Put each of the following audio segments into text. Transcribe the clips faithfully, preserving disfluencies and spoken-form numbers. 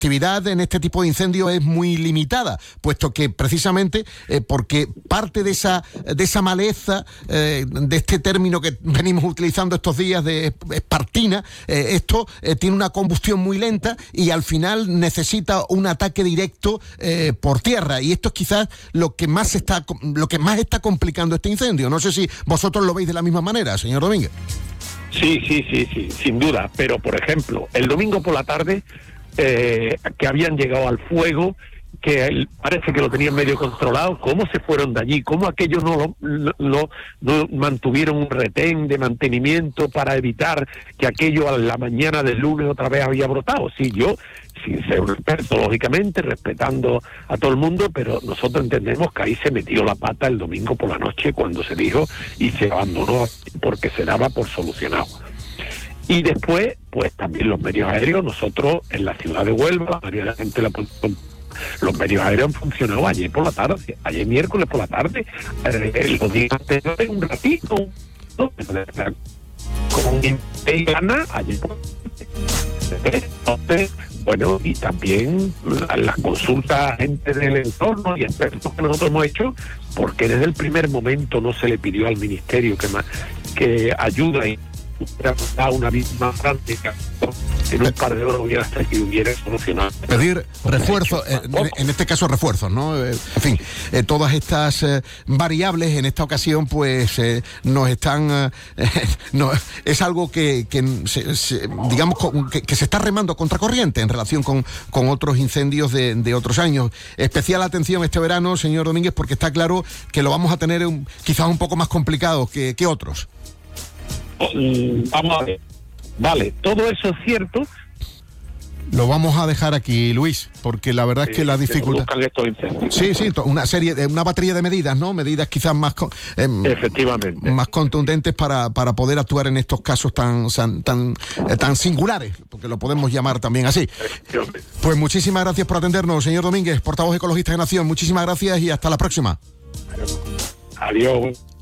actividad en este tipo de incendios es muy limitada, puesto que precisamente eh, porque parte de esa de esa maleza, eh, de este término que venimos utilizando estos días de espartina, eh, esto eh, tiene una combustión muy lenta y al final necesita un ataque directo eh, por tierra, y esto es quizás lo que más está lo que más está complicando este incendio. No sé si vosotros lo veis de la misma manera, señor Domínguez. Sí, sí, sí, sí, sin duda. Pero, por ejemplo, el domingo por la tarde, eh, que habían llegado al fuego, que él, parece que lo tenían medio controlado, cómo se fueron de allí, cómo aquellos no, lo, no, no mantuvieron un retén de mantenimiento para evitar que aquello a la mañana del lunes otra vez había brotado. Sí, yo, sin ser un experto, lógicamente, respetando a todo el mundo, pero nosotros entendemos que ahí se metió la pata el domingo por la noche cuando se dijo y se abandonó porque se daba por solucionado. Y después, pues también los medios aéreos, nosotros en la ciudad de Huelva, la mayoría de la gente la los medios aéreos han funcionado ayer por la tarde, ayer miércoles por la tarde, eh, los días anteriores un ratito, ¿no? Con y gana ayer por la tarde. Entonces, bueno, y también las consultas a gente del entorno y expertos que nosotros hemos hecho, porque desde el primer momento no se le pidió al ministerio que más, que ayuda y a una misma práctica en un par de horas hubiera hasta que hubiera solucionado. Pedir refuerzos, en, en este caso refuerzos, ¿no? En fin, eh, todas estas eh, variables en esta ocasión pues eh, nos están, eh, no, es algo que, que se, se, digamos que, que se está remando contracorriente en relación con, con otros incendios de, de otros años. Especial atención este verano, señor Domínguez, porque está claro que lo vamos a tener un, quizás un poco más complicado que, que otros. Vamos a ver. Vale, todo eso es cierto. Lo vamos a dejar aquí, Luis, porque la verdad es que la dificultad... Sí, sí, una serie, de una batería de medidas, ¿no? Medidas quizás más... Eh, Efectivamente. Más contundentes para, para poder actuar en estos casos tan, tan, tan, eh, tan singulares, porque lo podemos llamar también así. Pues muchísimas gracias por atendernos, señor Domínguez, portavoz ecologista de Nación. Muchísimas gracias y hasta la próxima. Adiós.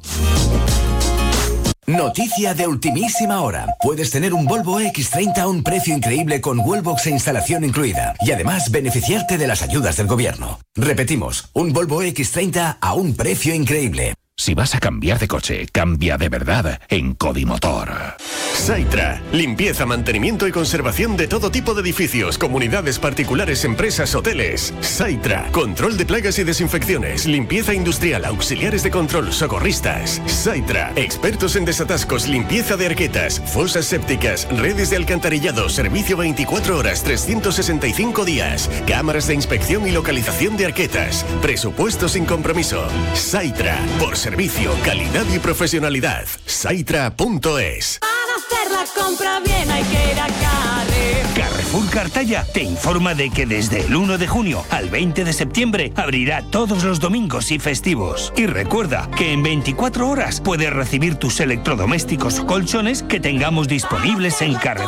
Noticia de ultimísima hora. Puedes tener un Volvo equis treinta a un precio increíble con Wallbox e instalación incluida. Y además beneficiarte de las ayudas del gobierno. Repetimos, un Volvo equis treinta a un precio increíble. Si vas a cambiar de coche, cambia de verdad en Codimotor. Saitra, limpieza, mantenimiento y conservación de todo tipo de edificios, comunidades particulares, empresas, hoteles. Saitra, control de plagas y desinfecciones, limpieza industrial, auxiliares de control, socorristas. Saitra, expertos en desatascos, limpieza de arquetas, fosas sépticas, redes de alcantarillado, servicio veinticuatro horas, trescientos sesenta y cinco días, cámaras de inspección y localización de arquetas, presupuesto sin compromiso. Saitra, por servicio, calidad y profesionalidad. Saitra punto es. Para hacer la compra bien hay que ir a Carrefour. Carrefour Cartaya te informa de que desde el uno de junio al veinte de septiembre abrirá todos los domingos y festivos. Y recuerda que en veinticuatro horas puedes recibir tus electrodomésticos o colchones que tengamos disponibles en Carrefour.